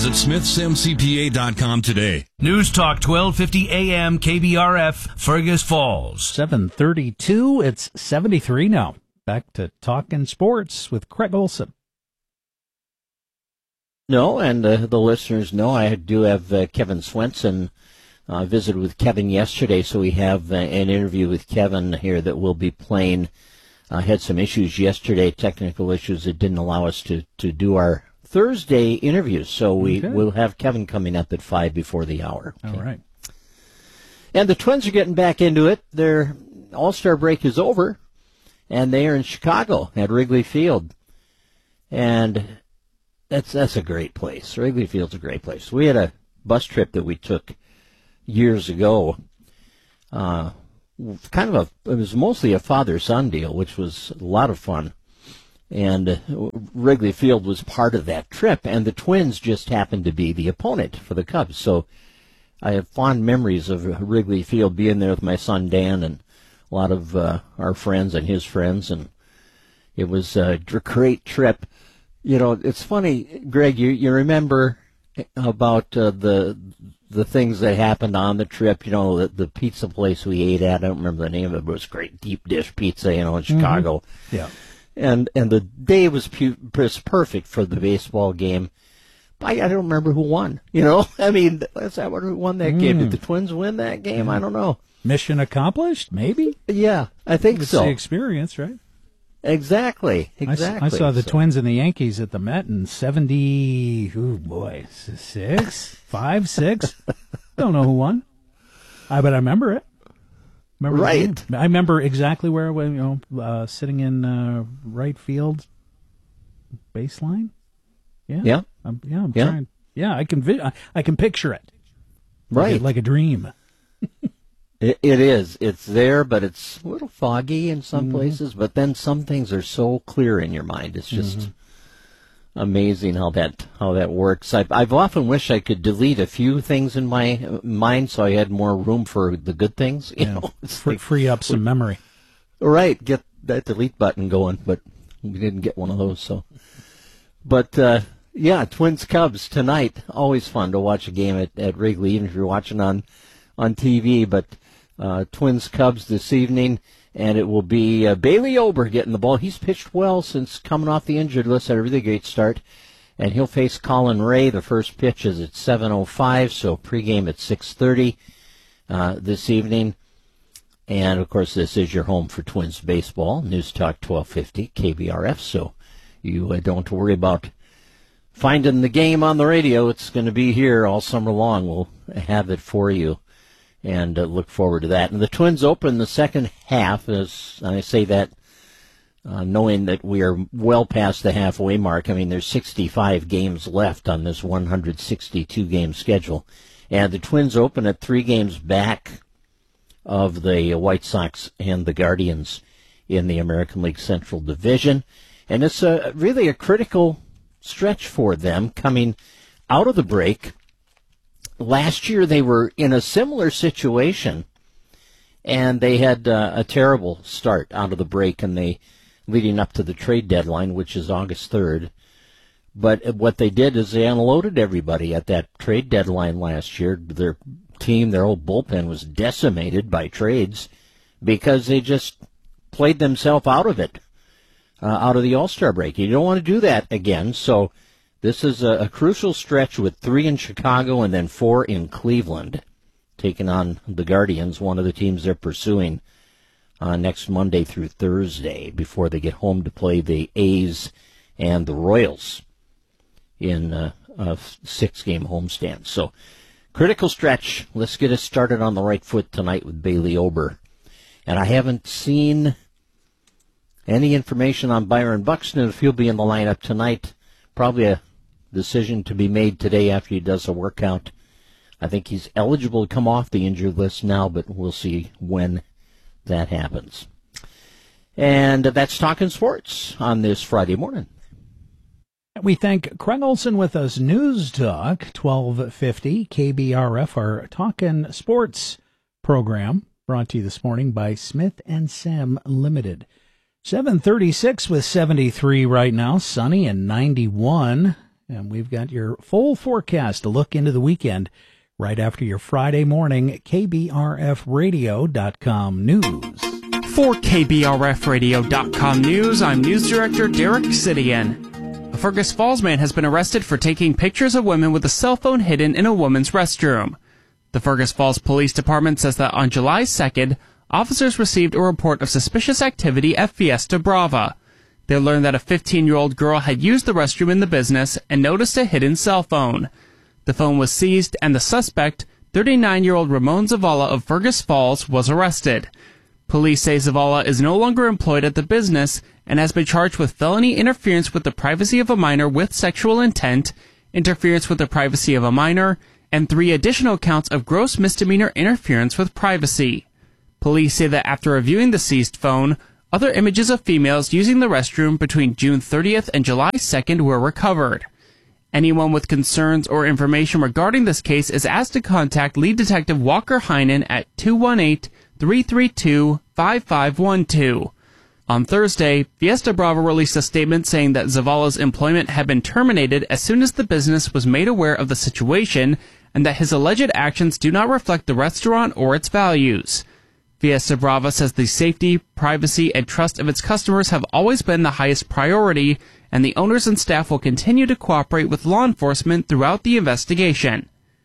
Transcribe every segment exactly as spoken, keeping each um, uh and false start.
At smith sim c p a dot com today. News Talk twelve fifty A M K B R F, Fergus Falls. seven thirty-two, it's seventy-three now. Back to Talking Sports with Craig Olson. No, and uh, the listeners know I do have uh, Kevin Swenson. I uh, visited with Kevin yesterday, so we have uh, an interview with Kevin here that we'll be playing. I uh, had some issues yesterday, technical issues that didn't allow us to, to do our Thursday interviews, so we Okay. will have Kevin coming up at five before the hour. All right. And the Twins are getting back into it. Their All-Star break is over, and they are in Chicago at Wrigley Field. And that's that's a great place. Wrigley Field's a great place. We had a bus trip that we took years ago. Uh, kind of a, it was mostly a father-son deal, which was a lot of fun. And uh, Wrigley Field was part of that trip, and the Twins just happened to be the opponent for the Cubs. So I have fond memories of Wrigley Field, being there with my son Dan and a lot of uh, our friends and his friends, and it was a great trip. You know, it's funny, Greg, you, you remember about uh, the the things that happened on the trip, you know, the, the pizza place we ate at, I don't remember the name of it, but it was great, deep dish pizza, you know, in Chicago. Mm-hmm. Yeah. And and the day was, pu- was perfect for the baseball game. I, I don't remember who won. You know, I mean, let's have who won that mm. game. Did the Twins win that game? I don't know. Mission accomplished, maybe? Yeah, I think it's so. the experience, right? Exactly, exactly. I, I saw the so. Twins and the Yankees at the Met in seventy, oh boy, six, five, six. Don't know who won. I but I remember it. Remember right. I remember exactly where I was, you know, uh, sitting in uh, right field baseline. Yeah. Yeah. I'm, yeah. I'm yeah. trying. Yeah. I can. Vi- I, I can picture it. Right. Like a, like a dream. it, it is. It's there, but it's a little foggy in some mm-hmm. places. But then some things are so clear in your mind. It's just mm-hmm. amazing how that how that works. I've, I've often wished I could delete a few things in my mind so I had more room for the good things. You yeah. know, free, free up some memory. Right, get that delete button going, but we didn't get one of those. So, but uh, yeah, Twins Cubs tonight. Always fun to watch a game at, at Wrigley, even if you're watching on on T V. But uh, Twins Cubs this evening. And it will be uh, Bailey Ober getting the ball. He's pitched well since coming off the injured list. Had a really great start. And he'll face Colin Ray. The first pitch is at seven oh five, so pregame at six thirty uh, this evening. And, of course, this is your home for Twins baseball. News Talk twelve fifty K B R F, so you uh, don't worry about finding the game on the radio. It's going to be here all summer long. We'll have it for you. And uh, look forward to that. And the Twins open the second half, as I say that uh, knowing that we are well past the halfway mark. I mean, there's sixty-five games left on this one hundred sixty-two game schedule. And the Twins open at three games back of the White Sox and the Guardians in the American League Central Division. And it's a, really a critical stretch for them coming out of the break. Last year they were in a similar situation, and they had uh, a terrible start out of the break, and they leading up to the trade deadline, which is August third. But what they did is they unloaded everybody at that trade deadline last year. Their team, their whole bullpen was decimated by trades because they just played themselves out of it, uh, out of the All-Star break. You don't want to do that again, so this is a, a crucial stretch with three in Chicago and then four in Cleveland, taking on the Guardians, one of the teams they're pursuing uh, next Monday through Thursday before they get home to play the A's and the Royals in uh, a six-game homestand. So, critical stretch. Let's get us started on the right foot tonight with Bailey Ober. And I haven't seen any information on Byron Buxton, if he'll be in the lineup tonight. Probably a decision to be made today after he does a workout. I think he's eligible to come off the injured list now, but we'll see when that happens. And that's Talking Sports on this Friday morning. We thank Craig Olson with us. News Talk twelve fifty K B R F, our Talking Sports program, brought to you this morning by Smith and Sam Limited. seven thirty-six with seventy-three right now, sunny and ninety-one. And we've got your full forecast to look into the weekend right after your Friday morning K B R F radio dot com news. For K B R F radio dot com news, I'm News Director Derek Sidian. A Fergus Falls man has been arrested for taking pictures of women with a cell phone hidden in a woman's restroom. The Fergus Falls Police Department says that on July second, officers received a report of suspicious activity at Fiesta Brava. They learned that a fifteen-year-old girl had used the restroom in the business and noticed a hidden cell phone. The phone was seized and the suspect, thirty-nine-year-old Ramon Zavala of Fergus Falls, was arrested. Police say Zavala is no longer employed at the business and has been charged with felony interference with the privacy of a minor with sexual intent, interference with the privacy of a minor, and three additional counts of gross misdemeanor interference with privacy. Police say that after reviewing the seized phone, other images of females using the restroom between June thirtieth and July second were recovered. Anyone with concerns or information regarding this case is asked to contact Lead Detective Walker Heinen at two one eight, three three two, five five one two. On Thursday, Fiesta Brava released a statement saying that Zavala's employment had been terminated as soon as the business was made aware of the situation and that his alleged actions do not reflect the restaurant or its values. Fiesta Brava says the safety, privacy, and trust of its customers have always been the highest priority, and the owners and staff will continue to cooperate with law enforcement throughout the investigation.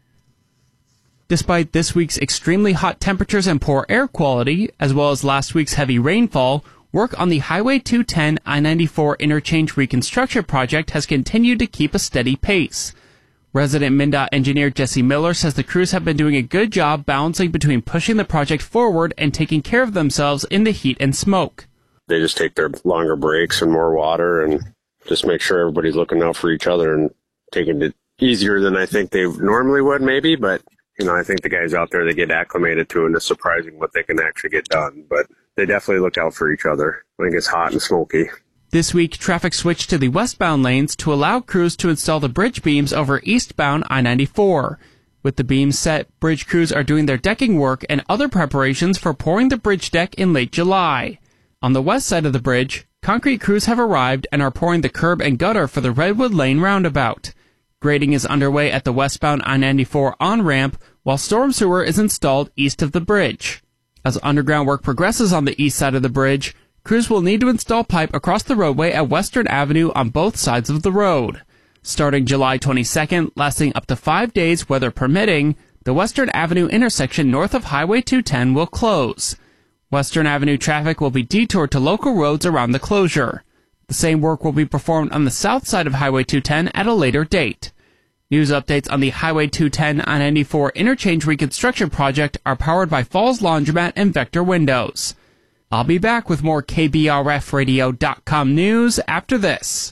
Despite this week's extremely hot temperatures and poor air quality, as well as last week's heavy rainfall, work on the Highway two ten I ninety-four interchange reconstruction project has continued to keep a steady pace. Resident MnDOT engineer Jesse Miller says the crews have been doing a good job balancing between pushing the project forward and taking care of themselves in the heat and smoke. They just take their longer breaks and more water and just make sure everybody's looking out for each other and taking it easier than I think they normally would maybe, but you know, I think the guys out there, they get acclimated to it, and it's surprising what they can actually get done. But they definitely look out for each other when it gets hot and smoky. This week, traffic switched to the westbound lanes to allow crews to install the bridge beams over eastbound I ninety-four. With the beams set, bridge crews are doing their decking work and other preparations for pouring the bridge deck in late July. On the west side of the bridge, concrete crews have arrived and are pouring the curb and gutter for the Redwood Lane roundabout. Grading is underway at the westbound I ninety-four on-ramp, while storm sewer is installed east of the bridge. As underground work progresses on the east side of the bridge, crews will need to install pipe across the roadway at Western Avenue on both sides of the road. Starting July twenty-second, lasting up to five days, weather permitting, the Western Avenue intersection north of Highway two ten will close. Western Avenue traffic will be detoured to local roads around the closure. The same work will be performed on the south side of Highway two ten at a later date. News updates on the Highway two ten I ninety-four interchange reconstruction project are powered by Falls Laundromat and Vector Windows. I'll be back with more K B R F radio dot com news after this.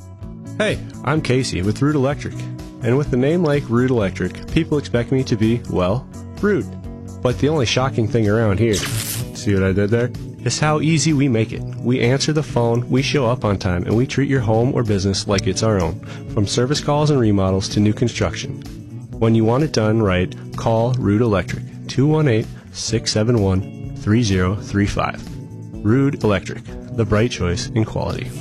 Hey, I'm Casey with Rude Electric. And with a name like Rude Electric, people expect me to be, well, rude. But the only shocking thing around here, see what I did there? Is how easy we make it. We answer the phone, we show up on time, and we treat your home or business like it's our own, from service calls and remodels to new construction. When you want it done right, call Rude Electric, two one eight, six seven one, three zero three five. Rude Electric, the bright choice in quality.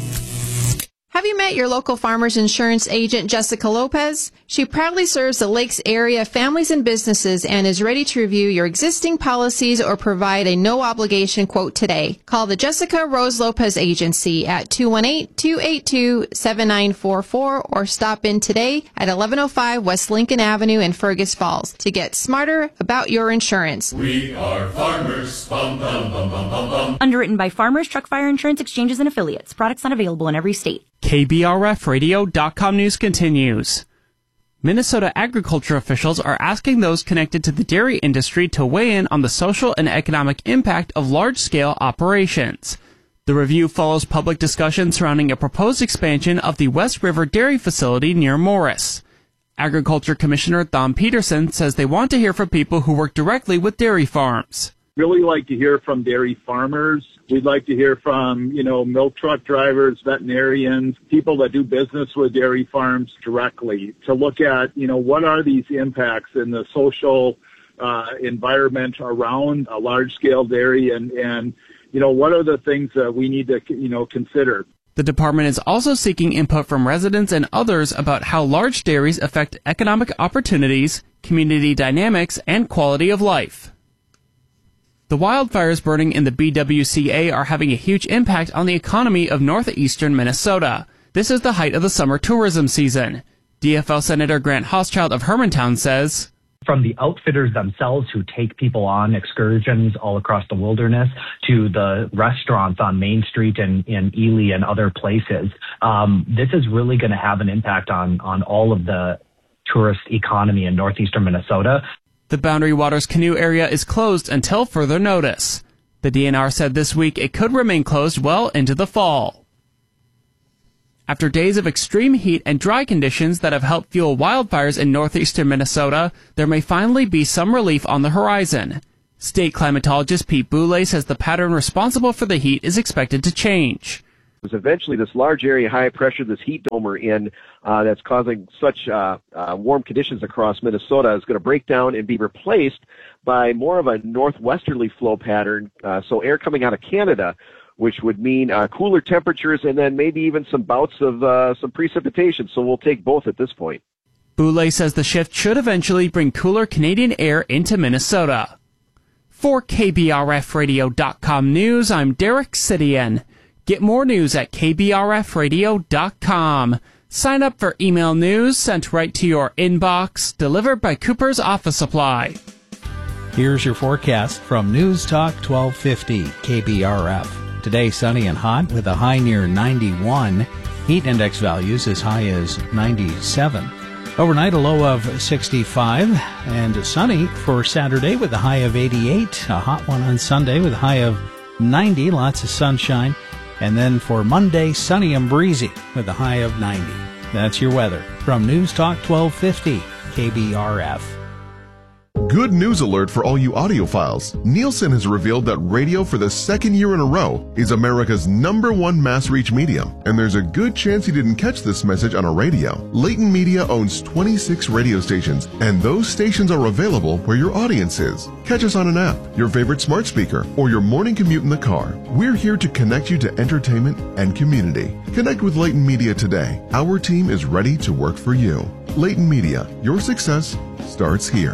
Have you met your local Farmers Insurance agent, Jessica Lopez? She proudly serves the Lakes area families and businesses and is ready to review your existing policies or provide a no-obligation quote today. Call the Jessica Rose Lopez Agency at two one eight, two eight two, seven nine four four or stop in today at eleven oh five West Lincoln Avenue in Fergus Falls to get smarter about your insurance. We are farmers. Bum, bum, bum, bum, bum, bum. Underwritten by Farmers Truck Fire Insurance Exchanges and Affiliates. Products not available in every state. K B R F radio dot com news continues. Minnesota agriculture officials are asking those connected to the dairy industry to weigh in on the social and economic impact of large-scale operations. The review follows public discussion surrounding a proposed expansion of the West River Dairy Facility near Morris. Agriculture Commissioner Thom Peterson says they want to hear from people who work directly with dairy farms. Really like to hear from dairy farmers. We'd like to hear from, you know, milk truck drivers, veterinarians, people that do business with dairy farms directly to look at, you know, what are these impacts in the social uh, environment around a large-scale dairy and, and, you know, what are the things that we need to, you know, consider. The department is also seeking input from residents and others about how large dairies affect economic opportunities, community dynamics, and quality of life. The wildfires burning in the B W C A are having a huge impact on the economy of northeastern Minnesota. This is the height of the summer tourism season. D F L Senator Grant Hochschild of Hermantown says, from the outfitters themselves who take people on excursions all across the wilderness to the restaurants on Main Street and in Ely and other places, um, this is really going to have an impact on, on all of the tourist economy in northeastern Minnesota. The Boundary Waters canoe area is closed until further notice. The D N R said this week it could remain closed well into the fall. After days of extreme heat and dry conditions that have helped fuel wildfires in northeastern Minnesota, there may finally be some relief on the horizon. State climatologist Pete Boulay says the pattern responsible for the heat is expected to change. Eventually, this large area high pressure, this heat dome we're in, uh, that's causing such uh, uh, warm conditions across Minnesota is going to break down and be replaced by more of a northwesterly flow pattern. Uh, so air coming out of Canada, which would mean uh, cooler temperatures and then maybe even some bouts of uh, some precipitation. So we'll take both at this point. Boulay says the shift should eventually bring cooler Canadian air into Minnesota. For K B R F radio dot com News, I'm Derek Sidian. Get more news at K B R F radio dot com. Sign up for email news sent right to your inbox, delivered by Cooper's Office Supply. Here's your forecast from News Talk twelve fifty K B R F. Today, sunny and hot with a high near ninety-one. Heat index values as high as ninety-seven. Overnight, a low of sixty-five. And sunny for Saturday with a high of eighty-eight. A hot one on Sunday with a high of ninety. Lots of sunshine. And then for Monday, sunny and breezy with a high of ninety. That's your weather from News Talk twelve fifty K B R F. Good news alert for all you audiophiles. Nielsen has revealed that radio for the second year in a row is America's number one mass reach medium. And there's a good chance you didn't catch this message on a radio. Leighton Media owns twenty-six radio stations, and those stations are available where your audience is. Catch us on an app, your favorite smart speaker, or your morning commute in the car. We're here to connect you to entertainment and community. Connect with Leighton Media today. Our team is ready to work for you. Leighton Media, your success starts here.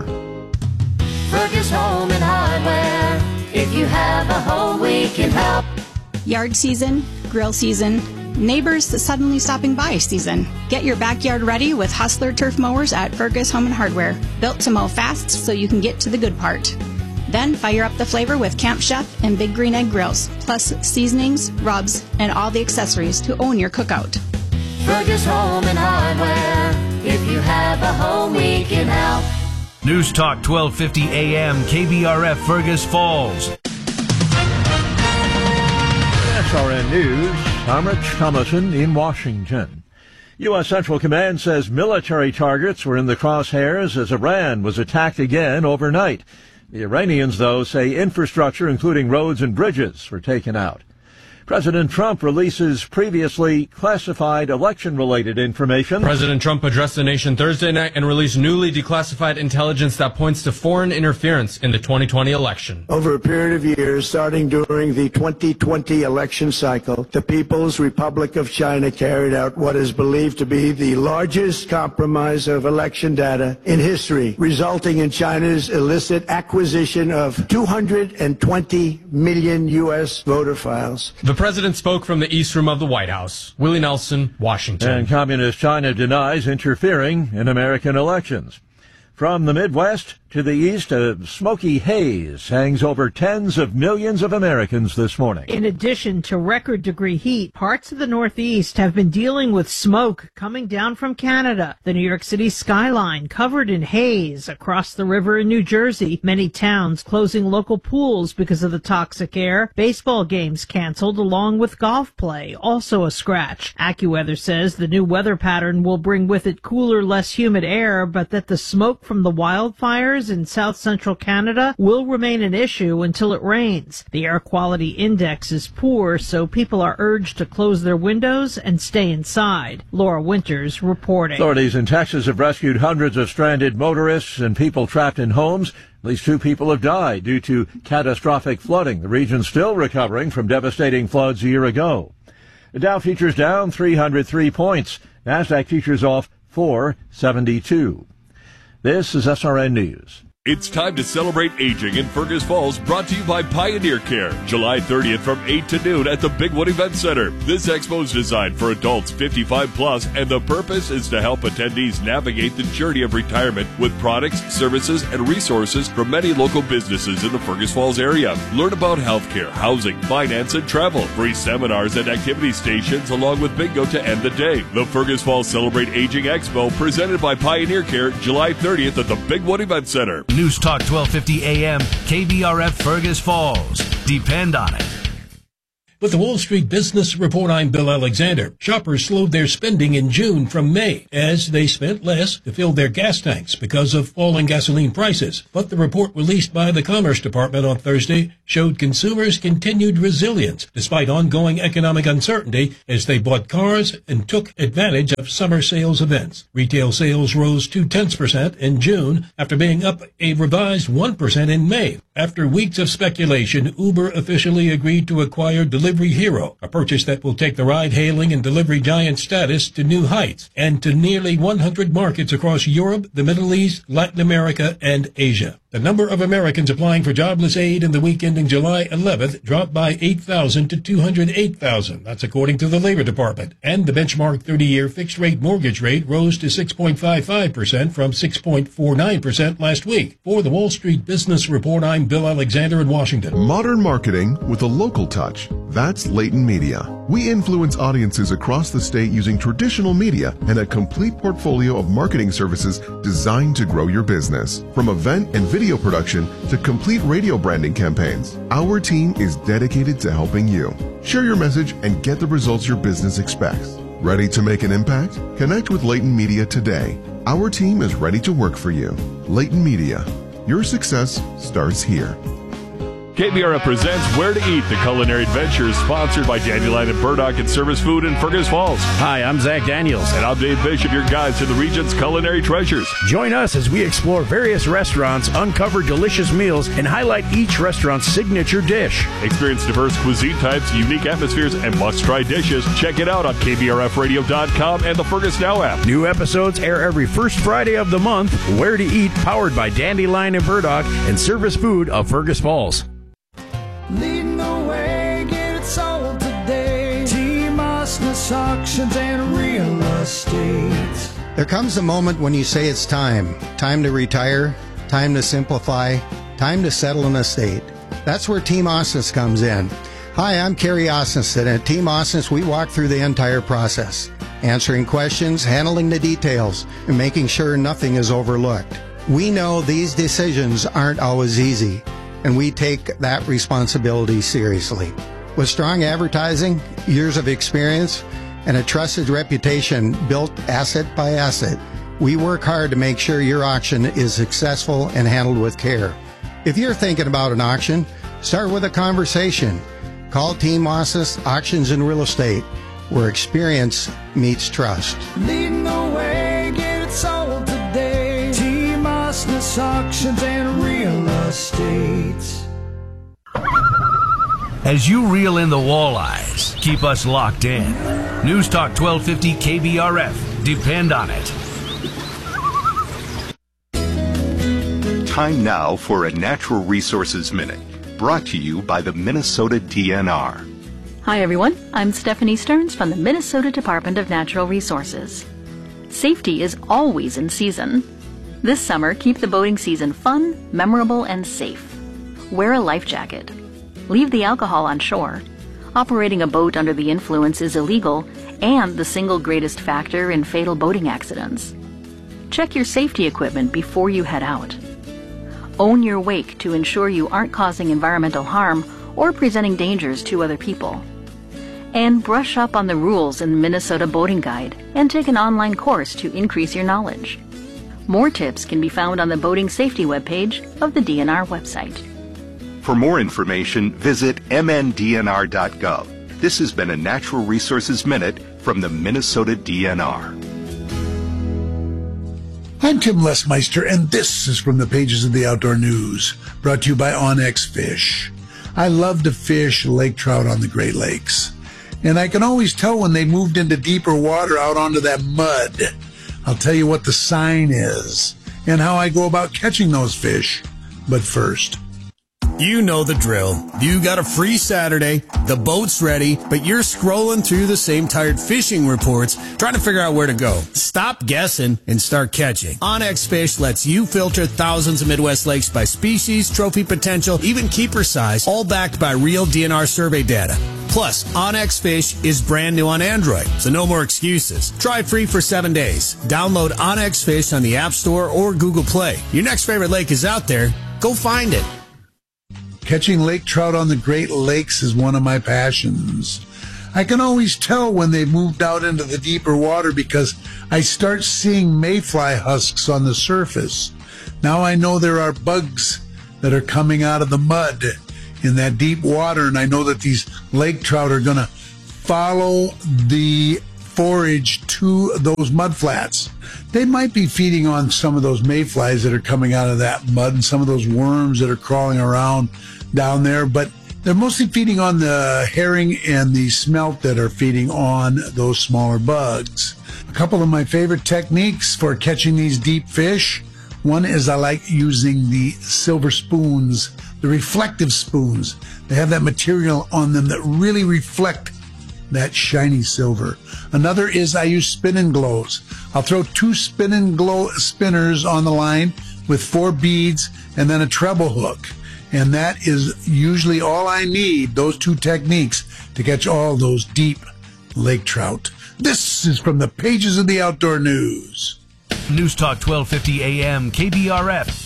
Fergus Home and Hardware. If you have a home, we can help. Yard season, grill season, neighbors suddenly stopping by season. Get your backyard ready with Hustler turf mowers at Fergus Home and Hardware. Built to mow fast so you can get to the good part. Then fire up the flavor with Camp Chef and Big Green Egg grills, plus seasonings, rubs, and all the accessories to own your cookout. Fergus Home and Hardware. If you have a home, we can help. News Talk twelve fifty A M K B R F Fergus Falls. S R N News, I'm Rich Thomason in Washington. U S Central Command says military targets were in the crosshairs as Iran was attacked again overnight. The Iranians, though, say infrastructure, including roads and bridges, were taken out. President Trump releases previously classified election-related information. President Trump addressed the nation Thursday night and released newly declassified intelligence that points to foreign interference in the twenty twenty election. Over a period of years, starting during the twenty twenty election cycle, the People's Republic of China carried out what is believed to be the largest compromise of election data in history, resulting in China's illicit acquisition of two hundred twenty million U S voter files. The president spoke from the East Room of the White House. Willie Nelson, Washington. And Communist China denies interfering in American elections. From the Midwest to the east, a smoky haze hangs over tens of millions of Americans this morning. In addition to record-degree heat, parts of the Northeast have been dealing with smoke coming down from Canada. The New York City skyline covered in haze across the river in New Jersey. Many towns closing local pools because of the toxic air. Baseball games canceled along with golf play, also a scratch. AccuWeather says the new weather pattern will bring with it cooler, less humid air, but that the smoke from the wildfires in south central Canada will remain an issue until it rains. The air quality index is poor, so people are urged to close their windows and stay inside. Laura Winters reporting. Authorities in Texas have rescued hundreds of stranded motorists and people trapped in homes. At least two people have died due to catastrophic flooding. The region's still recovering from devastating floods a year ago. The Dow futures down three hundred three points. NASDAQ futures off four seventy-two. This is S R N News. It's time to celebrate aging in Fergus Falls, brought to you by Pioneer Care. July thirtieth from eight to noon at the Bigwood Event Center. This expo is designed for adults fifty-five plus, and the purpose is to help attendees navigate the journey of retirement with products, services, and resources from many local businesses in the Fergus Falls area. Learn about healthcare, housing, finance, and travel. Free seminars and activity stations along with bingo to end the day. The Fergus Falls Celebrate Aging Expo, presented by Pioneer Care, July thirtieth at the Bigwood Event Center. News Talk twelve fifty A M, K B R F Fergus Falls. Depend on it. With the Wall Street Business Report, I'm Bill Alexander. Shoppers slowed their spending in June from May as they spent less to fill their gas tanks because of falling gasoline prices. But the report released by the Commerce Department on Thursday showed consumers' continued resilience despite ongoing economic uncertainty as they bought cars and took advantage of summer sales events. Retail sales rose two-tenths percent in June after being up a revised one percent in May. After weeks of speculation, Uber officially agreed to acquire Delivery Hero, a purchase that will take the ride-hailing and delivery giant status to new heights and to nearly one hundred markets across Europe, the Middle East, Latin America, and Asia. The number of Americans applying for jobless aid in the week ending July eleventh dropped by eight thousand to two hundred eight thousand. That's according to the Labor Department. And the benchmark thirty-year fixed-rate mortgage rate rose to six point five five percent from six point four nine percent last week. For the Wall Street Business Report, I'm Bill Alexander in Washington. Modern marketing with a local touch. That's Leighton Media. We influence audiences across the state using traditional media and a complete portfolio of marketing services designed to grow your business. From event and video production to complete radio branding campaigns, our team is dedicated to helping you. Share your message and get the results your business expects. Ready to make an impact? Connect with Leighton Media today. Our team is ready to work for you. Leighton Media. Your success starts here. K B R F presents Where to Eat, the culinary adventure, sponsored by Dandelion and Burdock and Service Food in Fergus Falls. Hi, I'm Zach Daniels. And I'm Dave Bishop, your guides to the region's culinary treasures. Join us as we explore various restaurants, uncover delicious meals, and highlight each restaurant's signature dish. Experience diverse cuisine types, unique atmospheres, and must-try dishes. Check it out on K B R F radio dot com and the Fergus Now app. New episodes air every first Friday of the month. Where to Eat, powered by Dandelion and Burdock and Service Food of Fergus Falls. Leading the way, get it sold today. Team Osnes Auctions and Real Estate. There comes a moment when you say it's time. Time to retire, time to simplify, time to settle an estate. That's where Team Osnes comes in. Hi, I'm Kerry Osnes, and at Team Osnes we walk through the entire process, answering questions, handling the details, and making sure nothing is overlooked. We know these decisions aren't always easy, and we take that responsibility seriously. With strong advertising, years of experience, and a trusted reputation built asset by asset, we work hard to make sure your auction is successful and handled with care. If you're thinking about an auction, start with a conversation. Call Team Osnes Auctions and Real Estate, where experience meets trust. Leading the way, get it sold today. Team Osnes Auctions and Real Estate. As you reel in the walleyes, keep us locked in. News Talk twelve fifty K B R F. Depend on it. Time now for a Natural Resources Minute, brought to you by the Minnesota D N R. Hi everyone, I'm Stephanie Stearns from the Minnesota Department of Natural Resources. Safety is always in season. This summer, keep the boating season fun, memorable, and safe. Wear a life jacket. Leave the alcohol on shore. Operating a boat under the influence is illegal and the single greatest factor in fatal boating accidents. Check your safety equipment before you head out. Own your wake to ensure you aren't causing environmental harm or presenting dangers to other people. And brush up on the rules in the Minnesota Boating Guide and take an online course to increase your knowledge. More tips can be found on the boating safety webpage of the D N R website. For more information, visit m n d n r dot gov. This has been a Natural Resources Minute from the Minnesota D N R. I'm Tim Lesmeister, and this is from the pages of the Outdoor News, brought to you by Onyx Fish. I love to fish lake trout on the Great Lakes. And I can always tell when they moved into deeper water out onto that mud. I'll tell you what the sign is and how I go about catching those fish. But first, you know the drill. You got a free Saturday, the boat's ready, but you're scrolling through the same tired fishing reports trying to figure out where to go. Stop guessing and start catching. Onyx Fish lets you filter thousands of Midwest lakes by species, trophy potential, even keeper size, all backed by real D N R survey data. Plus, Onyx Fish is brand new on Android, so no more excuses. Try it free for seven days. Download Onyx Fish on the App Store or Google Play. Your next favorite lake is out there. Go find it. Catching lake trout on the Great Lakes is one of my passions. I can always tell when they've moved out into the deeper water because I start seeing mayfly husks on the surface. Now I know there are bugs that are coming out of the mud in that deep water, and I know that these lake trout are going to follow the forage to those mud flats. They might be feeding on some of those mayflies that are coming out of that mud and some of those worms that are crawling around down there, but they're mostly feeding on the herring and the smelt that are feeding on those smaller bugs. A couple of my favorite techniques for catching these deep fish. One is I like using the silver spoons, the reflective spoons. They have that material on them that really reflect that shiny silver. Another is I use spin and glows. I'll throw two spin and glow spinners on the line with four beads and then a treble hook. And that is usually all I need, those two techniques, to catch all those deep lake trout. This is from the pages of the Outdoor News. News Talk twelve fifty A M K B R F.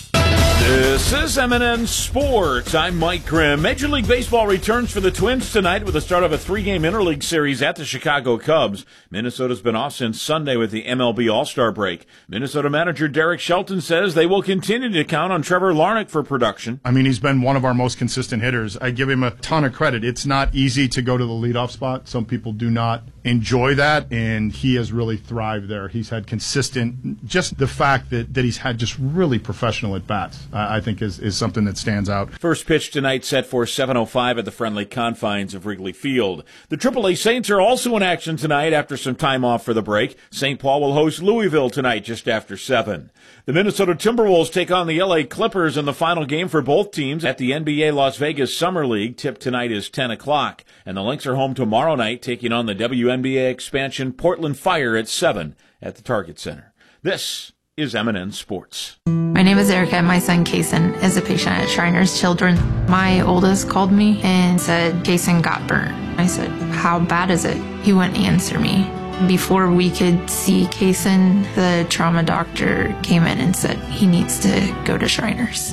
This is M and N Sports. I'm Mike Grimm. Major League Baseball returns for the Twins tonight with the start of a three-game interleague series at the Chicago Cubs. Minnesota's been off since Sunday with the M L B All-Star break. Minnesota manager Derek Shelton says they will continue to count on Trevor Larnach for production. I mean, he's been one of our most consistent hitters. I give him a ton of credit. It's not easy to go to the leadoff spot. Some people do not enjoy that, and he has really thrived there. He's had consistent, just the fact that, that he's had just really professional at-bats, uh, I think is, is something that stands out. First pitch tonight set for seven oh five at the friendly confines of Wrigley Field. The triple A Saints are also in action tonight after some time off for the break. Saint Paul will host Louisville tonight just after seven. The Minnesota Timberwolves take on the L A Clippers in the final game for both teams at the N B A Las Vegas Summer League. Tip tonight is ten o'clock. And the Lynx are home tomorrow night taking on the W N B A expansion Portland Fire at seven at the Target Center. This is M and N Sports. My name is Erica, and my son Kason is a patient at Shriners Children. My oldest called me and said Kason got burnt. I said, how bad is it? He wouldn't answer me. Before we could see Kason, the trauma doctor came in and said he needs to go to Shriners.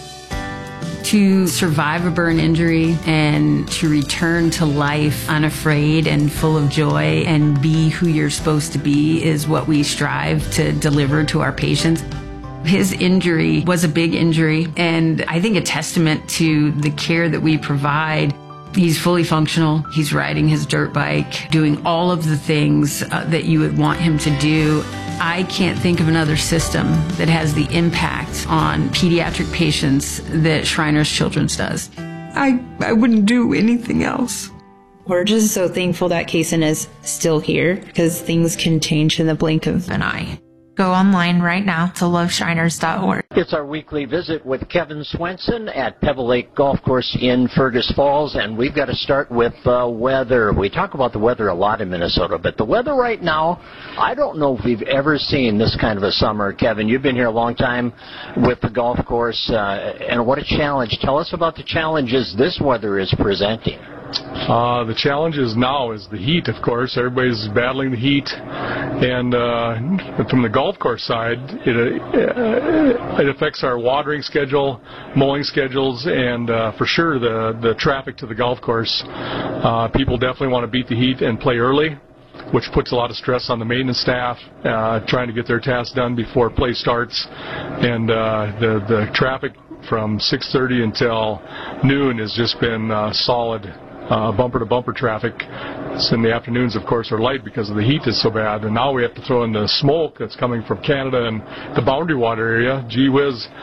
To survive a burn injury and to return to life unafraid and full of joy and be who you're supposed to be is what we strive to deliver to our patients. His injury was a big injury, and I think a testament to the care that we provide. He's fully functional. He's riding his dirt bike, doing all of the things uh, that you would want him to do. I can't think of another system that has the impact on pediatric patients that Shriners Children's does. I, I wouldn't do anything else. We're just so thankful that Kason is still here because things can change in the blink of an eye. Go online right now to love shriners dot org. It's our weekly visit with Kevin Swenson at Pebble Lake Golf Course in Fergus Falls, and we've got to start with uh, weather. We talk about the weather a lot in Minnesota, but the weather right now, I don't know if we've ever seen this kind of a summer. Kevin, you've been here a long time with the golf course, uh, and what a challenge. Tell us about the challenges this weather is presenting. Uh, the challenge is now is the heat, of course. Everybody's battling the heat, and uh, from the golf course side, it, uh, it affects our watering schedule, mowing schedules, and uh, for sure the, the traffic to the golf course. Uh, people definitely want to beat the heat and play early, which puts a lot of stress on the maintenance staff, uh, trying to get their tasks done before play starts, and uh, the, the traffic from six thirty until noon has just been uh, solid. Uh, bumper-to-bumper traffic. So in the afternoons, of course, are light because of the heat is so bad. And now we have to throw in the smoke that's coming from Canada and the Boundary Water area. Gee whiz,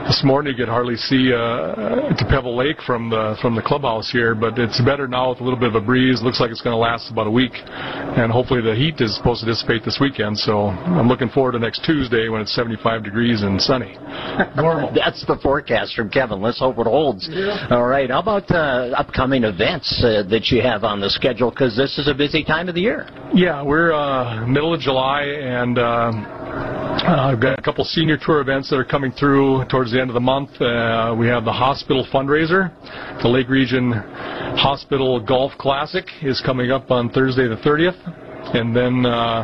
this morning you could hardly see uh, to Pebble Lake from the from the clubhouse here, but it's better now with a little bit of a breeze. Looks like it's going to last about a week, and hopefully the heat is supposed to dissipate this weekend. So I'm looking forward to next Tuesday when it's seventy-five degrees and sunny. Normal. That's the forecast from Kevin. Let's hope it holds. Yeah. All right. How about uh, upcoming events uh, that you have on the schedule? Because this is a busy time of the year. Yeah, we're uh, middle of July, and uh, uh, I've got a couple senior tour events that are coming through towards the end of the month. Uh, we have the hospital fundraiser. The Lake Region Hospital Golf Classic is coming up on Thursday the thirtieth. And then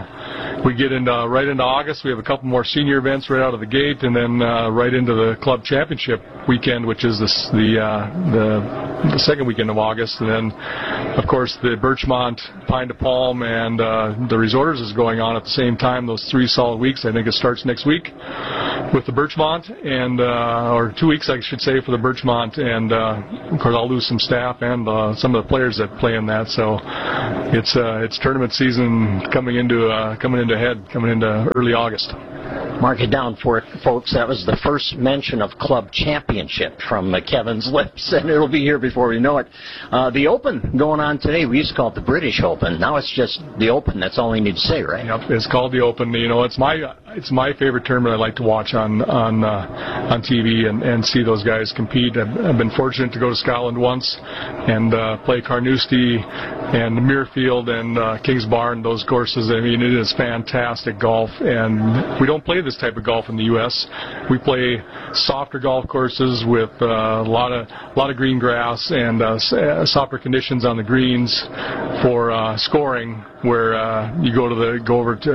uh, we get into right into August. We have a couple more senior events right out of the gate, and then uh, right into the club championship weekend, which is this, the uh, the the second weekend of August. And then, of course, the Birchmont, Pine to Palm, and uh, the Resorters is going on at the same time. Those three solid weeks. I think it starts next week with the Birchmont, and uh, or two weeks, I should say, for the Birchmont. And uh, of course, I'll lose some staff and uh, some of the players that play in that. So it's uh, it's tournament season coming into uh, coming into head, coming into early August. Mark it down for it, folks. That was the first mention of club championship from uh, Kevin's lips, and it'll be here before we know it. Uh, the Open going on today. We used to call it the British Open. Now it's just the Open. That's all you need to say, right? Yep, it's called the Open. You know, it's my it's my favorite tournament. I like to watch on on uh, on T V and, and see those guys compete. I've, I've been fortunate to go to Scotland once and uh, play Carnoustie and Muirfield and uh, Kings Barn. Those courses. I mean, it is fantastic golf, and we don't play this type of golf in the U S We play softer golf courses with uh, a lot of a lot of green grass and uh, softer conditions on the greens for uh, scoring. Where uh, you go to the go over to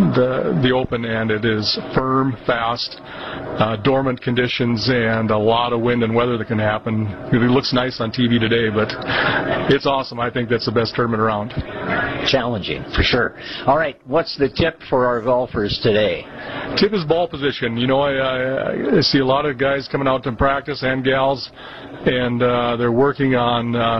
the the Open, and it is firm, fast, uh, dormant conditions, and a lot of wind and weather that can happen. It looks nice on T V today, but it's awesome. I think that's the best tournament around. Challenging for sure. All right, what's the tip for our golfers today? Tip is ball position. You know, I, I, I see a lot of guys coming out to practice and gals, and uh, they're working on uh,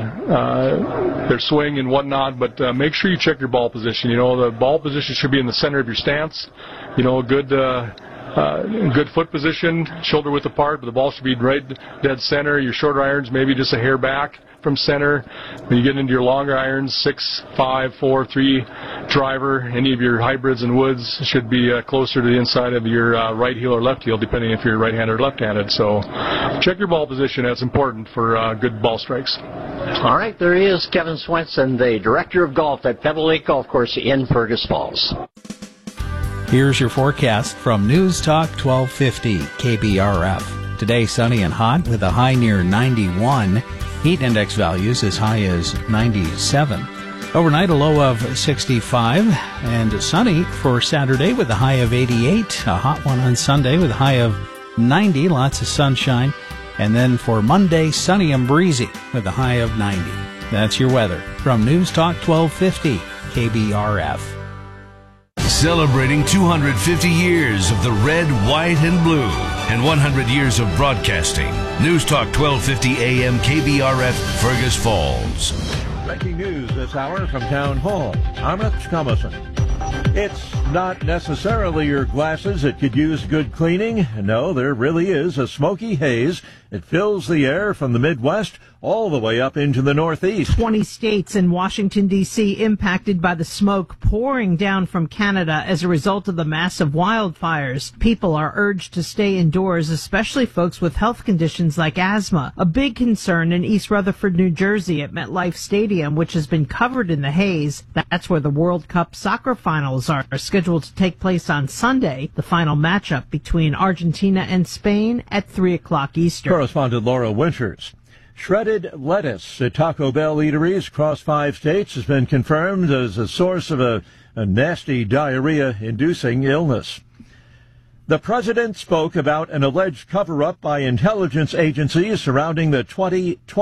uh, their swing and whatnot. But uh, make sure you check your ball position. You know, the ball position should be in the center of your stance. You know, good. Uh, Uh, good foot position, shoulder width apart, but the ball should be right dead center. Your shorter irons maybe just a hair back from center. When you get into your longer irons, six, five, four, three driver, any of your hybrids and woods should be uh, closer to the inside of your uh, right heel or left heel, depending if you're right-handed or left-handed. So check your ball position. That's important for uh, good ball strikes. All right, there he is, Kevin Swenson, the Director of Golf at Pebble Lake Golf Course in Fergus Falls. Here's your forecast from News Talk twelve fifty K B R F. Today, sunny and hot with a high near ninety-one. Heat index values as high as ninety-seven. Overnight, a low of sixty-five. And sunny for Saturday with a high of eighty-eight. A hot one on Sunday with a high of ninety. Lots of sunshine. And then for Monday, sunny and breezy with a high of ninety. That's your weather from News Talk twelve fifty K B R F. Celebrating two hundred fifty years of the red, white, and blue, and one hundred years of broadcasting. News Talk twelve fifty A M K B R F, Fergus Falls. Breaking news this hour from Town Hall. Amit Thomason. It's not necessarily your glasses that could use good cleaning. No, there really is a smoky haze. It fills the air from the Midwest all the way up into the Northeast. twenty states and Washington, D C impacted by the smoke pouring down from Canada as a result of the massive wildfires. People are urged to stay indoors, especially folks with health conditions like asthma. A big concern in East Rutherford, New Jersey at MetLife Stadium, which has been covered in the haze. That's where the World Cup soccer finals are scheduled to take place on Sunday. The final matchup between Argentina and Spain at three o'clock Eastern. Correspondent Laura Winters. Shredded lettuce at Taco Bell eateries across five states has been confirmed as a source of a, a nasty diarrhea-inducing illness. The president spoke about an alleged cover-up by intelligence agencies surrounding the twenty twenty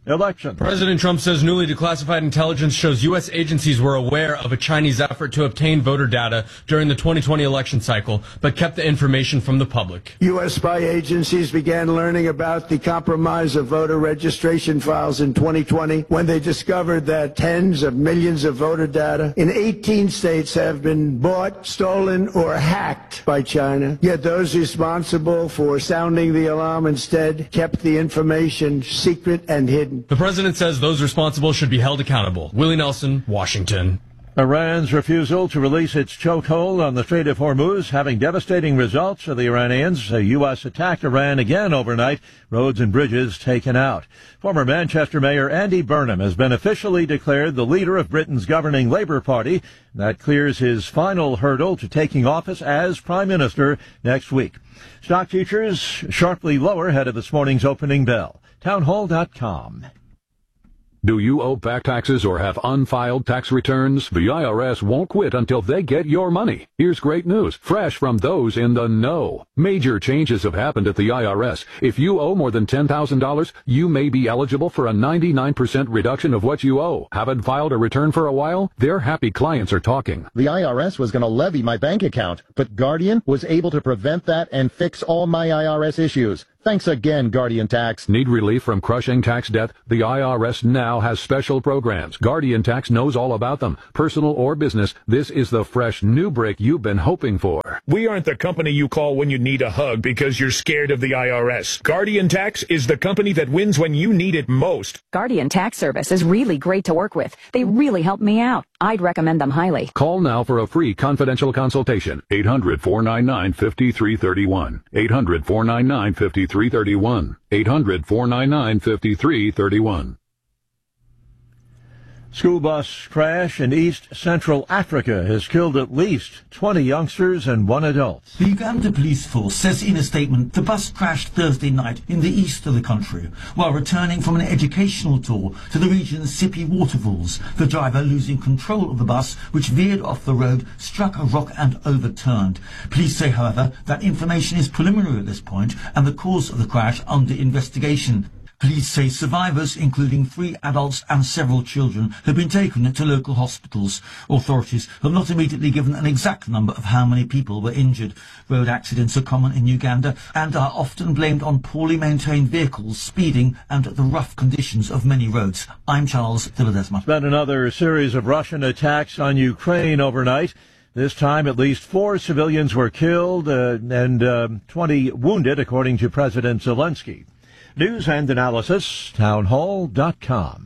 election. President Trump says newly declassified intelligence shows U S agencies were aware of a Chinese effort to obtain voter data during the twenty twenty election cycle, but kept the information from the public. U S spy agencies began learning about the compromise of voter registration files in twenty twenty when they discovered that tens of millions of voter data in eighteen states have been bought, stolen, or hacked by China. Yet those responsible for sounding the alarm instead kept the information secret and hidden. The president says those responsible should be held accountable. Willie Nelson, Washington. Iran's refusal to release its chokehold on the Strait of Hormuz having devastating results for the Iranians. The U S attacked Iran again overnight, roads and bridges taken out. Former Manchester Mayor Andy Burnham has been officially declared the leader of Britain's governing Labour Party. That clears his final hurdle to taking office as Prime Minister next week. Stock futures sharply lower ahead of this morning's opening bell. townhall dot com. Do you owe back taxes or have unfiled tax returns? The I R S won't quit until they get your money. Here's great news, fresh from those in the know. Major changes have happened at the I R S. If you owe more than ten thousand dollars, you may be eligible for a ninety-nine percent reduction of what you owe. Haven't filed a return for a while? Their happy clients are talking. The I R S was going to levy my bank account, but Guardian was able to prevent that and fix all my I R S issues. Thanks again, Guardian Tax. Need relief from crushing tax debt? The I R S now has special programs. Guardian Tax knows all about them. Personal or business, this is the fresh new break you've been hoping for. We aren't the company you call when you need a hug because you're scared of the I R S. Guardian Tax is the company that wins when you need it most. Guardian Tax Service is really great to work with. They really helped me out. I'd recommend them highly. Call now for a free confidential consultation. eight hundred, four nine nine, five three three one. eight hundred, four nine nine, five three three one. eight hundred, four nine nine, five three three one. School bus crash in East Central Africa has killed at least twenty youngsters and one adult. The Uganda police force says in a statement the bus crashed Thursday night in the east of the country while returning from an educational tour to the region's Sipi waterfalls. The driver, losing control of the bus, which veered off the road, struck a rock and overturned. Police say, however, that information is preliminary at this point and the cause of the crash under investigation. Police say survivors, including three adults and several children, have been taken to local hospitals. Authorities have not immediately given an exact number of how many people were injured. Road accidents are common in Uganda and are often blamed on poorly maintained vehicles, speeding, and the rough conditions of many roads. I'm Charles Dilladesma. It's been another series of Russian attacks on Ukraine overnight. This time, at least four civilians were killed uh, and uh, twenty wounded, according to President Zelensky. News and analysis, townhall dot com.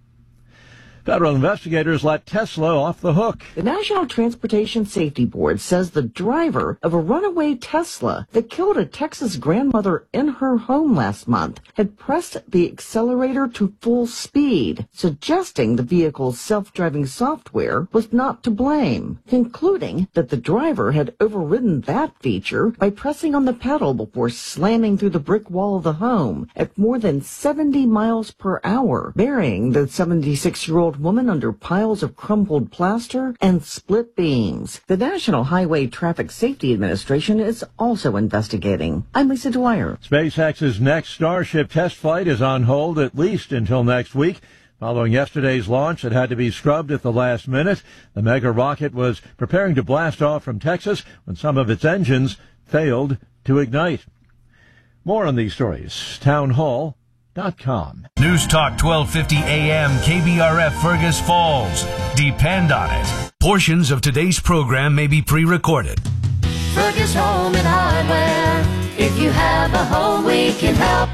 Federal investigators let Tesla off the hook. The National Transportation Safety Board says the driver of a runaway Tesla that killed a Texas grandmother in her home last month had pressed the accelerator to full speed, suggesting the vehicle's self-driving software was not to blame, concluding that the driver had overridden that feature by pressing on the pedal before slamming through the brick wall of the home at more than seventy miles per hour, burying the seventy-six-year-old woman under piles of crumpled plaster and split beams. The National Highway Traffic Safety Administration is also investigating. I'm Lisa Dwyer. SpaceX's next Starship test flight is on hold at least until next week. Following yesterday's launch that had to be scrubbed at the last minute, the mega rocket was preparing to blast off from Texas when some of its engines failed to ignite. More on these stories. townhall dot com. News Talk twelve fifty A M K B R F Fergus Falls. Depend on it. Portions of today's program may be pre-recorded. Fergus Home and Hardware. If you have a home, we can help.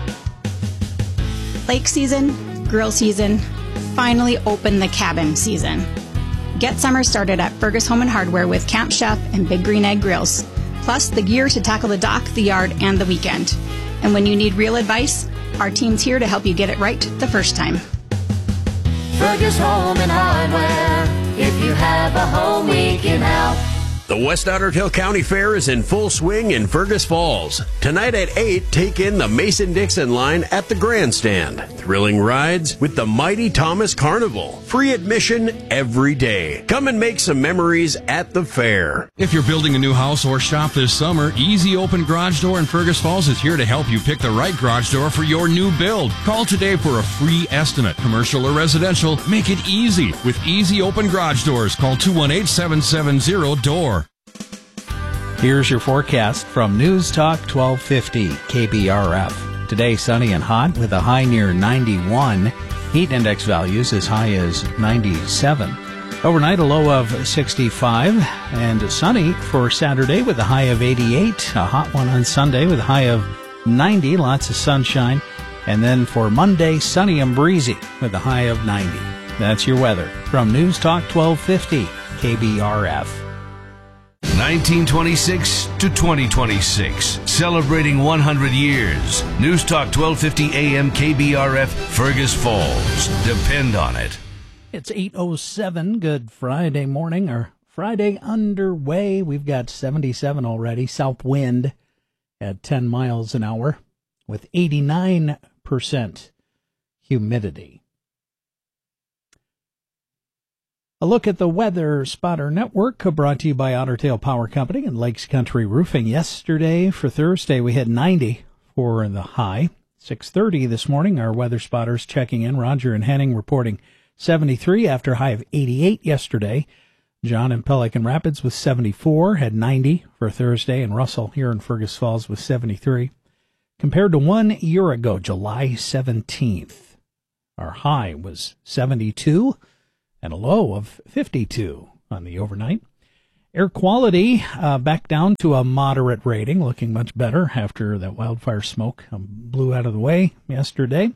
Lake season, grill season, finally open the cabin season. Get summer started at Fergus Home and Hardware with Camp Chef and Big Green Egg grills, plus the gear to tackle the dock, the yard, and the weekend. And when you need real advice, our team's here to help you get it right the first time. Fergus Home and Hardware. If you have a home, we can help. The West Otter Tail County Fair is in full swing in Fergus Falls. Tonight at eight, take in the Mason-Dixon line at the grandstand. Thrilling rides with the Mighty Thomas Carnival. Free admission every day. Come and make some memories at the fair. If you're building a new house or shop this summer, Easy Open Garage Door in Fergus Falls is here to help you pick the right garage door for your new build. Call today for a free estimate. Commercial or residential, make it easy with Easy Open Garage Doors. Call two one eight, seven seven zero, D O O R. Here's your forecast from News Talk twelve fifty K B R F. Today, sunny and hot with a high near ninety-one. Heat index values as high as ninety-seven. Overnight, a low of sixty-five. And sunny for Saturday with a high of eighty-eight. A hot one on Sunday with a high of ninety. Lots of sunshine. And then for Monday, sunny and breezy with a high of ninety. That's your weather from News Talk twelve fifty K B R F. nineteen twenty-six to twenty twenty-six, celebrating one hundred years. News Talk twelve fifty A M K B R F, Fergus Falls. Depend on it. It's eight oh seven. Good Friday morning, or Friday underway. We've got seventy-seven already. South wind at ten miles an hour with eighty-nine percent humidity. A look at the Weather Spotter Network, brought to you by Otter Tail Power Company and Lakes Country Roofing. Yesterday, for Thursday, we had ninety for the high. six thirty this morning, our weather spotters checking in. Roger and Henning reporting seventy-three after a high of eighty-eight yesterday. John in Pelican Rapids with seventy-four, had ninety for Thursday, and Russell here in Fergus Falls with seventy-three. Compared to one year ago, July seventeenth, our high was seventy-two. And a low of fifty-two on the overnight. Air quality uh, back down to a moderate rating, looking much better after that wildfire smoke um, blew out of the way yesterday.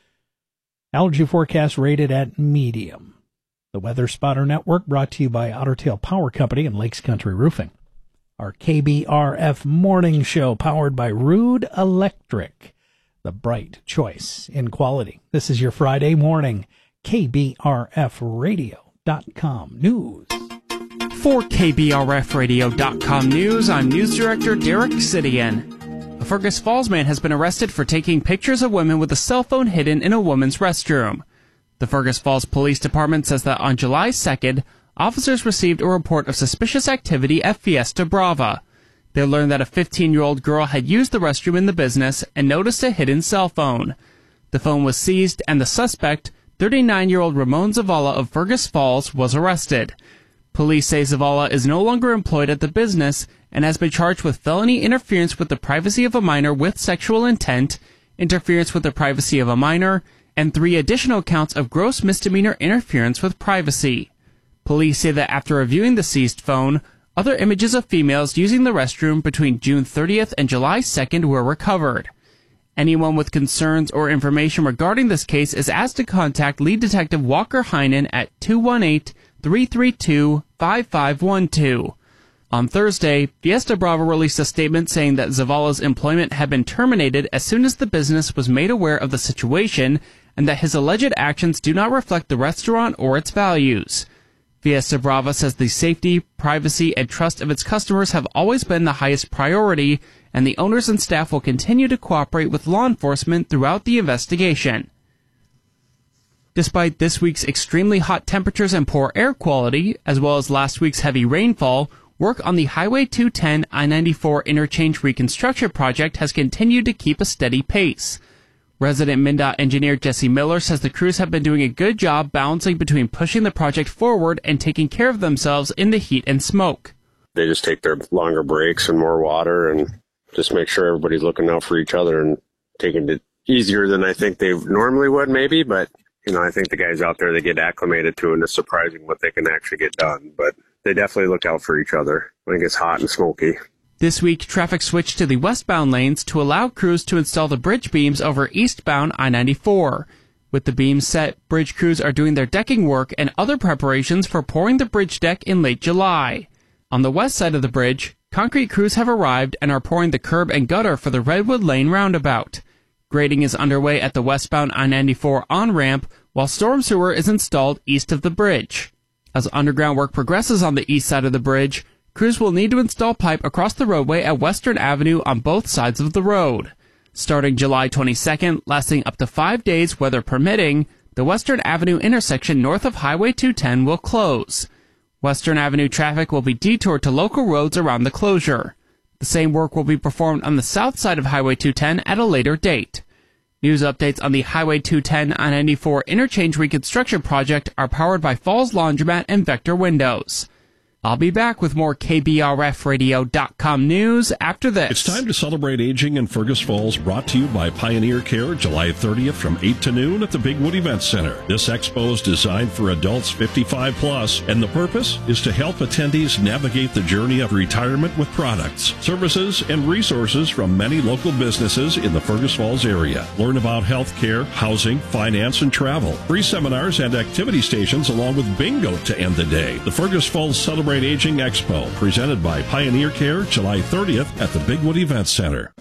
Allergy forecast rated at medium. The Weather Spotter Network brought to you by Otter Tail Power Company and Lakes Country Roofing. Our K B R F morning show powered by Rude Electric, the bright choice in quality. This is your Friday morning K B R F radio dot com news. For K B R F radio dot com news, I'm News Director Derek Sidian. A Fergus Falls man has been arrested for taking pictures of women with a cell phone hidden in a woman's restroom. The Fergus Falls Police Department says that on July second, officers received a report of suspicious activity at Fiesta Brava. They learned that a fifteen-year-old girl had used the restroom in the business and noticed a hidden cell phone. The phone was seized, and the suspect, thirty-nine-year-old Ramon Zavala of Fergus Falls, was arrested. Police say Zavala is no longer employed at the business and has been charged with felony interference with the privacy of a minor with sexual intent, interference with the privacy of a minor, and three additional counts of gross misdemeanor interference with privacy. Police say that after reviewing the seized phone, other images of females using the restroom between June thirtieth and July second were recovered. Anyone with concerns or information regarding this case is asked to contact Lead Detective Walker Heinen at two one eight, three three two, five five one two. On Thursday, Fiesta Brava released a statement saying that Zavala's employment had been terminated as soon as the business was made aware of the situation and that his alleged actions do not reflect the restaurant or its values. Fiesta Brava says the safety, privacy, and trust of its customers have always been the highest priority, and the owners and staff will continue to cooperate with law enforcement throughout the investigation. Despite this week's extremely hot temperatures and poor air quality, as well as last week's heavy rainfall, work on the Highway two ten I ninety-four interchange reconstruction project has continued to keep a steady pace. Resident MnDOT engineer Jesse Miller says the crews have been doing a good job balancing between pushing the project forward and taking care of themselves in the heat and smoke. They just take their longer breaks and more water and just make sure everybody's looking out for each other and taking it easier than I think they normally would maybe. But, you know, I think the guys out there, they get acclimated to it, and it's surprising what they can actually get done. But they definitely look out for each other when it gets hot and smoky. This week, traffic switched to the westbound lanes to allow crews to install the bridge beams over eastbound I ninety-four. With the beams set, bridge crews are doing their decking work and other preparations for pouring the bridge deck in late July. On the west side of the bridge, concrete crews have arrived and are pouring the curb and gutter for the Redwood Lane roundabout. Grading is underway at the westbound I ninety-four on-ramp, while storm sewer is installed east of the bridge. As underground work progresses on the east side of the bridge, Crews will need to install pipe across the roadway at Western Avenue on both sides of the road. Starting July twenty-second, lasting up to five days, weather permitting, the Western Avenue intersection north of Highway two ten will close. Western Avenue traffic will be detoured to local roads around the closure. The same work will be performed on the south side of Highway two ten at a later date. News updates on the Highway two ten I ninety-four interchange reconstruction project are powered by Falls Laundromat and Vector Windows. I'll be back with more K B R F radio dot com news after this. It's time to celebrate aging in Fergus Falls, brought to you by Pioneer Care, July thirtieth from eight to noon at the Bigwood Event Center. This expo is designed for adults fifty-five plus, and the purpose is to help attendees navigate the journey of retirement with products, services, and resources from many local businesses in the Fergus Falls area. Learn about health care, housing, finance, and travel. Free seminars and activity stations along with bingo to end the day. The Fergus Falls Celebrate Aging Expo, presented by Pioneer Care, July thirtieth at the Bigwood Event Center.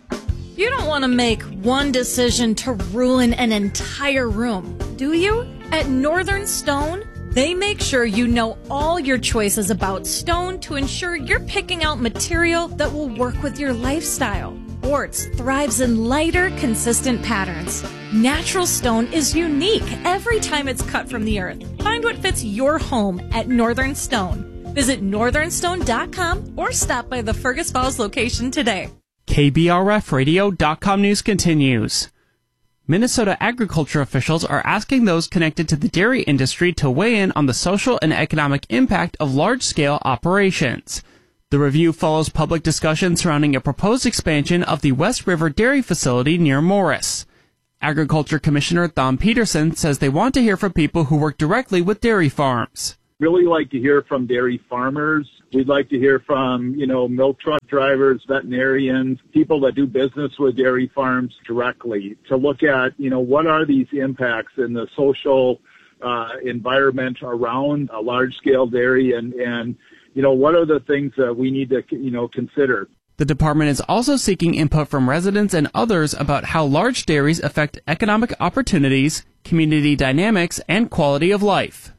You don't want to make one decision to ruin an entire room, do you? At Northern Stone, they make sure you know all your choices about stone to ensure you're picking out material that will work with your lifestyle. Quartz thrives in lighter, consistent patterns. Natural stone is unique every time it's cut from the earth. Find what fits your home at Northern Stone. Visit northern stone dot com or stop by the Fergus Falls location today. K B R F radio dot com news continues. Minnesota agriculture officials are asking those connected to the dairy industry to weigh in on the social and economic impact of large-scale operations. The review follows public discussion surrounding a proposed expansion of the West River Dairy facility near Morris. Agriculture Commissioner Thom Peterson says they want to hear from people who work directly with dairy farms. Really like to hear from dairy farmers. We'd like to hear from, you know, milk truck drivers, veterinarians, people that do business with dairy farms directly to look at, you know, what are these impacts in the social uh, environment around a large-scale dairy and, and, you know, what are the things that we need to, you know, consider. The department is also seeking input from residents and others about how large dairies affect economic opportunities, community dynamics, and quality of life.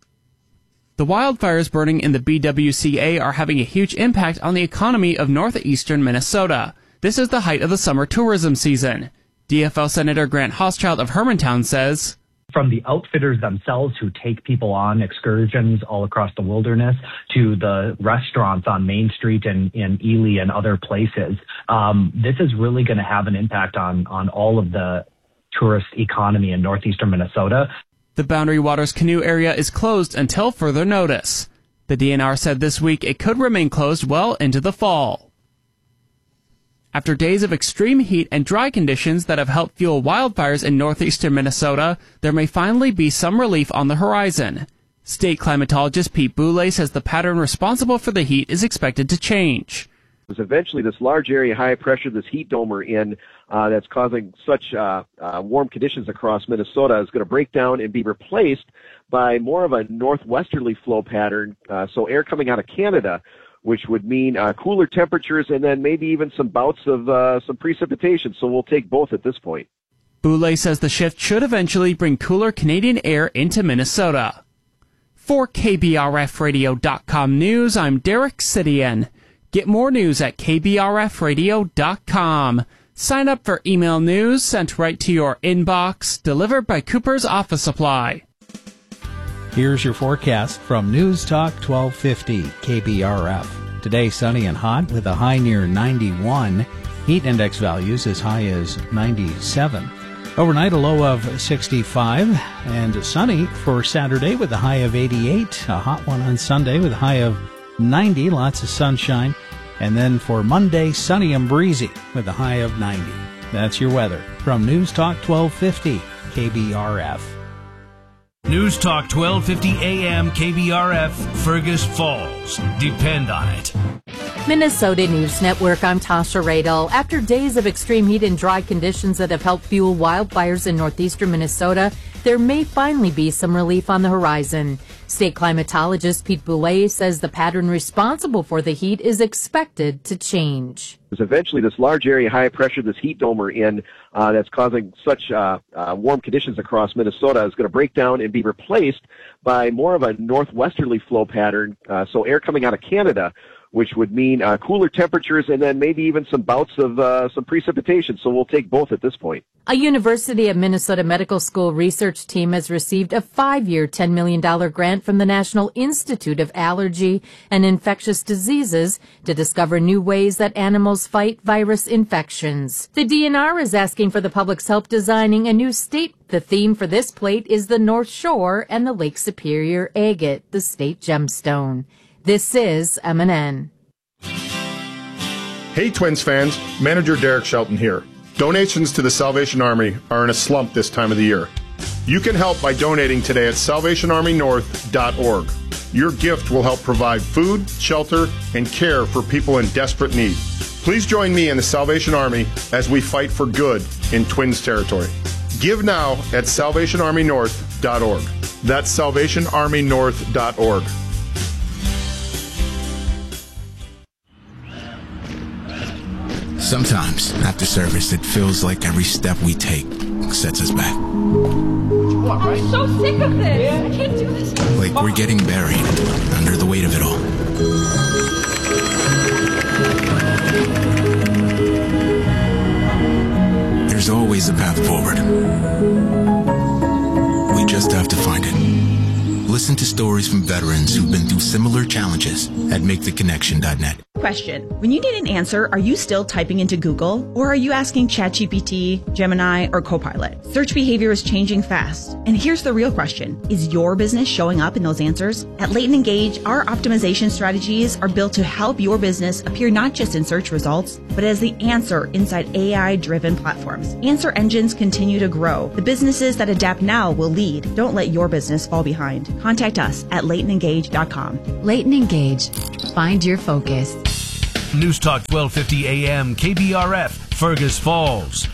The wildfires burning in the B W C A are having a huge impact on the economy of northeastern Minnesota. This is the height of the summer tourism season. D F L Senator Grant Hochschild of Hermantown says, from the outfitters themselves who take people on excursions all across the wilderness to the restaurants on Main Street and in Ely and other places, um, this is really going to have an impact on, on all of the tourist economy in northeastern Minnesota. The Boundary Waters canoe area is closed until further notice. The D N R said this week it could remain closed well into the fall. After days of extreme heat and dry conditions that have helped fuel wildfires in northeastern Minnesota, there may finally be some relief on the horizon. State climatologist Pete Boulay says the pattern responsible for the heat is expected to change. Eventually, this large area high pressure, this heat dome we're in, uh, that's causing such uh, uh, warm conditions across Minnesota is going to break down and be replaced by more of a northwesterly flow pattern. Uh, so air coming out of Canada, which would mean uh, cooler temperatures and then maybe even some bouts of uh, some precipitation. So we'll take both at this point. Boulay says the shift should eventually bring cooler Canadian air into Minnesota. For K B R F radio dot com news, I'm Derek Sidian. Get more news at K B R F radio dot com. Sign up for email news sent right to your inbox, delivered by Cooper's Office Supply. Here's your forecast from News Talk twelve fifty K B R F. Today, sunny and hot with a high near ninety-one. Heat index values as high as ninety-seven. Overnight, a low of sixty-five. And sunny for Saturday with a high of eighty-eight. A hot one on Sunday with a high of ninety. Lots of sunshine. And then for Monday, sunny and breezy with a high of ninety. That's your weather from News Talk twelve fifty K B R F. News Talk twelve fifty A M K B R F, Fergus Falls. Depend on it. Minnesota News Network, I'm Tasha Radel. After days of extreme heat and dry conditions that have helped fuel wildfires in northeastern Minnesota, there may finally be some relief on the horizon. State climatologist Pete Boulay says the pattern responsible for the heat is expected to change. Eventually, this large area high pressure, this heat dome we're in, uh, that's causing such uh, uh, warm conditions across Minnesota is going to break down and be replaced by more of a northwesterly flow pattern. Uh, so air coming out of Canada, which would mean uh, cooler temperatures and then maybe even some bouts of uh, some precipitation. So we'll take both at this point. A University of Minnesota Medical School research team has received a five-year, ten million dollars grant from the National Institute of Allergy and Infectious Diseases to discover new ways that animals fight virus infections. The D N R is asking for the public's help designing a new state. The theme for this plate is the North Shore and the Lake Superior agate, the state gemstone. This is M N N. Hey, Twins fans. Manager Derek Shelton here. Donations to the Salvation Army are in a slump this time of the year. You can help by donating today at salvation army north dot org. Your gift will help provide food, shelter, and care for people in desperate need. Please join me in the Salvation Army as we fight for good in Twins territory. Give now at salvation army north dot org. That's salvation army north dot org. Sometimes, after service, it feels like every step we take sets us back. I'm so sick of this. I can't do this. Like we're getting buried under the weight of it all. There's always a path forward. We just have to find it. Listen to stories from veterans who've been through similar challenges at make the connection dot net. Question. When you need an answer, are you still typing into Google? Or are you asking ChatGPT, Gemini, or Copilot? Search behavior is changing fast. And here's the real question. Is your business showing up in those answers? At Leighton Engage, our optimization strategies are built to help your business appear not just in search results, but as the answer inside A I-driven platforms. Answer engines continue to grow. The businesses that adapt now will lead. Don't let your business fall behind. Contact us at leighton engage dot com. Leighton Engage. Find your focus. News Talk twelve fifty A M K B R F, Fergus Falls.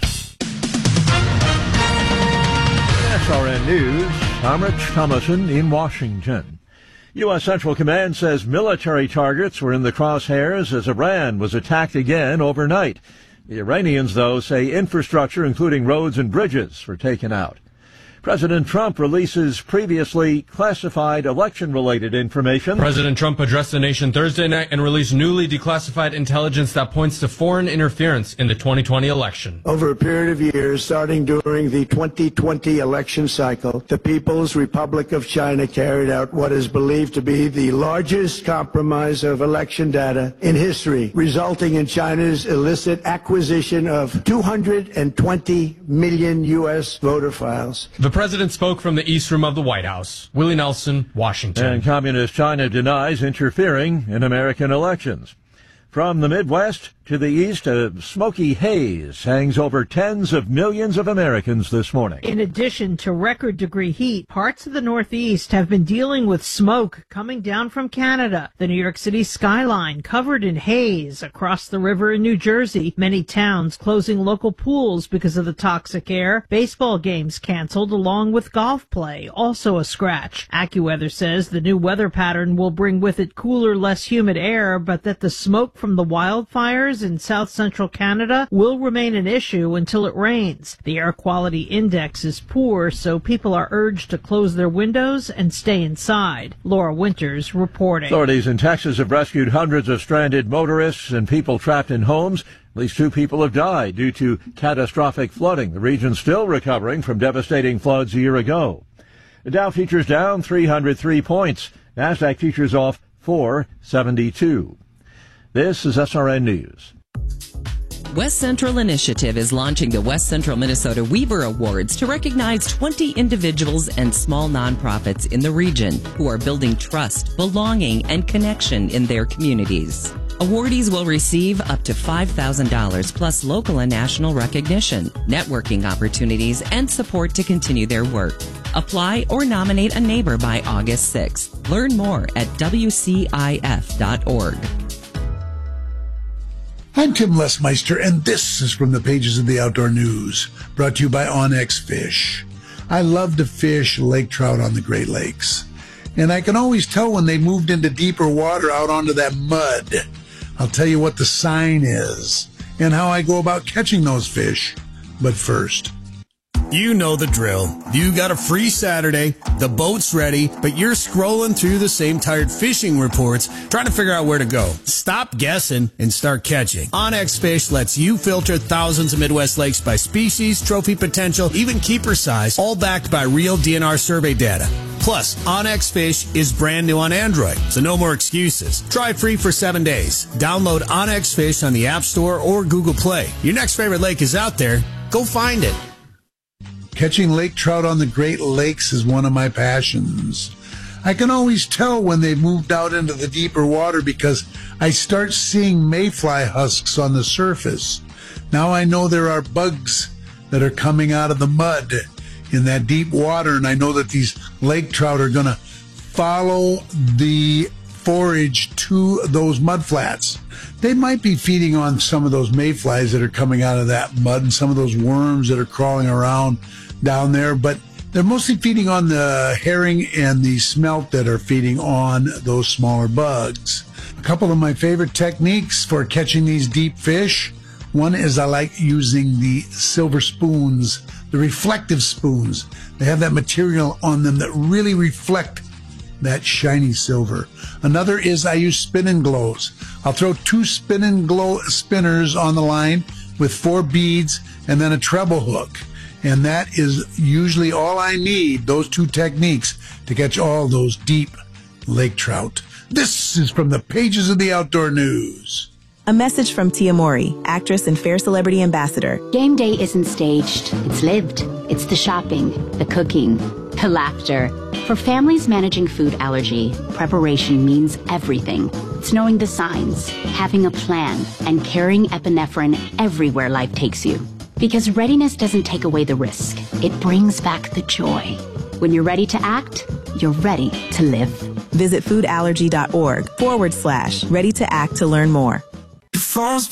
S R N News, I'm Rich Thomason in Washington. U S. Central Command says military targets were in the crosshairs as Iran was attacked again overnight. The Iranians, though, say infrastructure, including roads and bridges, were taken out. President Trump releases previously classified election-related information. President Trump addressed the nation Thursday night and released newly declassified intelligence that points to foreign interference in the twenty twenty election. Over a period of years, starting during the twenty twenty election cycle, the People's Republic of China carried out what is believed to be the largest compromise of election data in history, resulting in China's illicit acquisition of two hundred twenty million U S voter files. The president spoke from the East Room of the White House. Willie Nelson, Washington. And Communist China denies interfering in American elections. From the Midwest to the east, a smoky haze hangs over tens of millions of Americans this morning. In addition to record-degree heat, parts of the Northeast have been dealing with smoke coming down from Canada. The New York City skyline covered in haze across the river in New Jersey. Many towns closing local pools because of the toxic air. Baseball games canceled along with golf play, also a scratch. AccuWeather says the new weather pattern will bring with it cooler, less humid air, but that the smoke from the wildfires in south central Canada will remain an issue until it rains. The air quality index is poor, so people are urged to close their windows and stay inside. Laura Winters reporting. Authorities in Texas have rescued hundreds of stranded motorists and people trapped in homes. At least two people have died due to catastrophic flooding. The region still recovering from devastating floods a year ago. The Dow futures down three hundred three points. NASDAQ futures off four seventy-two. This is S R N News. West Central Initiative is launching the West Central Minnesota Weaver Awards to recognize twenty individuals and small nonprofits in the region who are building trust, belonging, and connection in their communities. Awardees will receive up to five thousand dollars plus local and national recognition, networking opportunities, and support to continue their work. Apply or nominate a neighbor by August sixth. Learn more at W C I F dot org. I'm Tim Lesmeister, and this is from the pages of the Outdoor News, brought to you by Onyx Fish. I love to fish lake trout on the Great Lakes, and I can always tell when they moved into deeper water out onto that mud. I'll tell you what the sign is and how I go about catching those fish. But first, you know the drill. You got a free Saturday, the boat's ready, but you're scrolling through the same tired fishing reports, trying to figure out where to go. Stop guessing and start catching. Onyx Fish lets you filter thousands of Midwest lakes by species, trophy potential, even keeper size, all backed by real D N R survey data. Plus, Onyx Fish is brand new on Android, so no more excuses. Try free for seven days. Download Onyx Fish on the App Store or Google Play. Your next favorite lake is out there. Go find it. Catching lake trout on the Great Lakes is one of my passions. I can always tell when they've moved out into the deeper water because I start seeing mayfly husks on the surface. Now I know there are bugs that are coming out of the mud in that deep water, and I know that these lake trout are going to follow the forage to those mud flats. They might be feeding on some of those mayflies that are coming out of that mud and some of those worms that are crawling around down there, but they're mostly feeding on the herring and the smelt that are feeding on those smaller bugs. A couple of my favorite techniques for catching these deep fish. One is I like using the silver spoons, the reflective spoons. They have that material on them that really reflect that shiny silver. Another is I use spin and glows. I'll throw two spin and glow spinners on the line with four beads and then a treble hook. And that is usually all I need, those two techniques, to catch all those deep lake trout. This is from the pages of the Outdoor News. A message from Tia Mori, actress and Fair Celebrity Ambassador. Game day isn't staged, it's lived. It's the shopping, the cooking, the laughter. For families managing food allergy, preparation means everything. It's knowing the signs, having a plan, and carrying epinephrine everywhere life takes you. Because readiness doesn't take away the risk, it brings back the joy. When you're ready to act, you're ready to live. Visit foodallergy.org forward slash ready to act to learn more.